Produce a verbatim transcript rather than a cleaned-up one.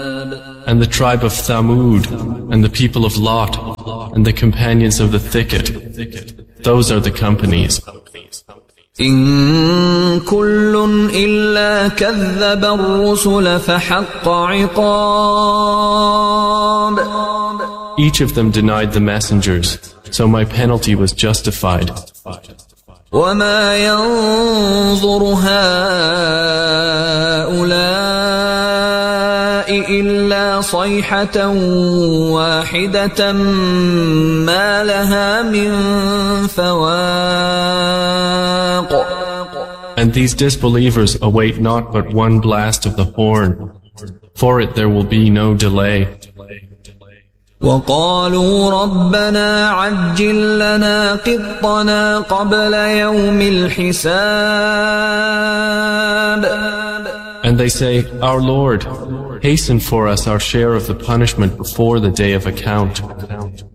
and the tribe of Thamud, and the people of Lot, and the companions of the thicket. Those are the companies. إن كل إلا كذب الرسل فحق عقاب. Each of them denied the messengers, so my penalty was justified. وما ينظر هؤلاء إلا صيحة واحدة ما لها من فواق. And these disbelievers await not but one blast of the horn. For it there will be no delay. وقالوا ربنا عجل لنا قطنا قبل يوم الحساب. And they say, Our Lord, hasten for us our share of the punishment before the day of account.